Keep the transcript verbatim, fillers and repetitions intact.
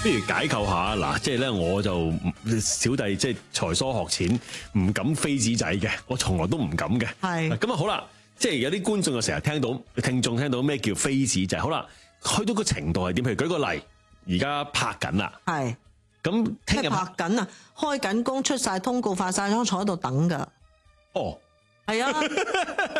不如解構下嗱，即係咧我就小弟即係才疏學淺，唔敢飛紙仔嘅，我從來都唔敢嘅。 係咁啊好啦，即係有啲觀眾就成日聽到聽眾聽到咩叫飛紙仔，好啦，去到個程度係點？譬如舉個例，而家拍緊啦， 係咁聽日拍緊啊，開緊工，出晒通告，發晒妝，坐喺度等㗎。 哦。 係啊。